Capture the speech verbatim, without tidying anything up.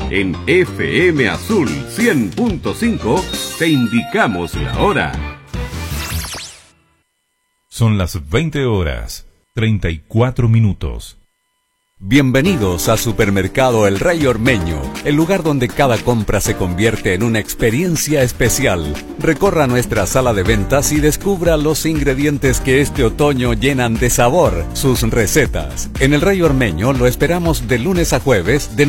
En F M Azul cien punto cinco te indicamos la hora. Son las veinte horas, treinta y cuatro minutos. Bienvenidos a Supermercado El Rey Ormeño, el lugar donde cada compra se convierte en una experiencia especial. Recorra nuestra sala de ventas y descubra los ingredientes que este otoño llenan de sabor sus recetas. En El Rey Ormeño lo esperamos de lunes a jueves de